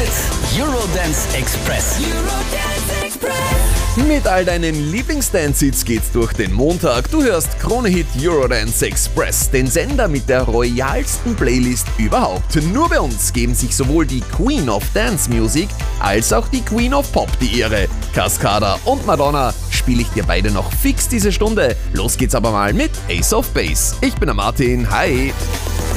Eurodance Express. Mit all deinen Lieblingsdance-Hits geht's durch den Montag. Du hörst Krone-Hit Eurodance Express, den Sender mit der royalsten Playlist überhaupt. Nur bei uns geben sich sowohl die Queen of Dance Music als auch die Queen of Pop die Ehre. Cascada und Madonna spiele ich dir beide noch fix diese Stunde. Los geht's aber mal mit Ace of Base. Ich bin der Martin, hi!